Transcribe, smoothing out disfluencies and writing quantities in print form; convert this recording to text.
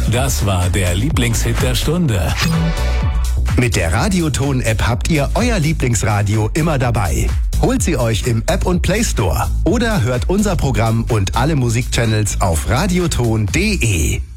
Das war der Lieblingshit der Stunde. Mit der Radioton-App habt ihr euer Lieblingsradio immer dabei. Holt sie euch im App und Play Store oder hört unser Programm und alle Musikchannels auf radioton.de.